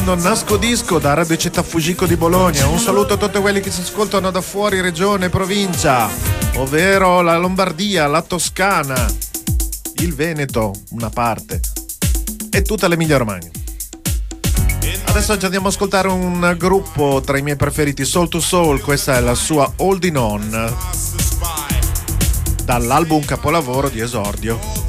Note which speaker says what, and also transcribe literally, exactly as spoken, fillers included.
Speaker 1: Nascodisco da Radio Città Fugico di Bologna. Un saluto a tutti quelli che si ascoltano da fuori regione e provincia, ovvero la Lombardia, la Toscana, il Veneto, una parte, e tutta l'Emilia Romagna. Adesso ci andiamo ad ascoltare un gruppo tra i miei preferiti, Soul to Soul. Questa è la sua Holding On, dall'album capolavoro di esordio